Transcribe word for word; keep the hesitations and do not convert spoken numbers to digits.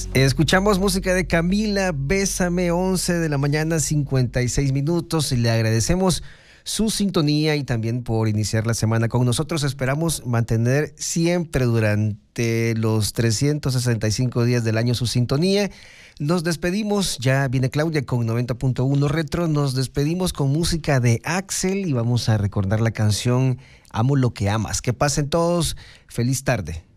Escuchamos música de Camila, Bésame, once de la mañana, cincuenta y seis minutos. Y le agradecemos su sintonía y también por iniciar la semana con nosotros. Esperamos mantener siempre durante los trescientos sesenta y cinco días del año su sintonía. Nos despedimos, ya viene Claudia con noventa punto uno Retro. Nos despedimos con música de Axel y vamos a recordar la canción Amo lo que amas. Que pasen todos, feliz tarde.